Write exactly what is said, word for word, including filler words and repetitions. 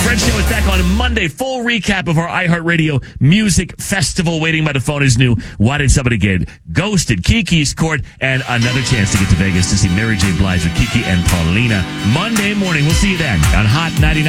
Fred Show is back on Monday. Full recap of our iHeartRadio Music Festival. Waiting by the phone is new. Why Did Somebody Get Ghosted? Kiki's Court, and another chance to get to Vegas to see Mary J. Blige with Kiki and Paulina. Monday morning. We'll see you then on Hot ninety-nine.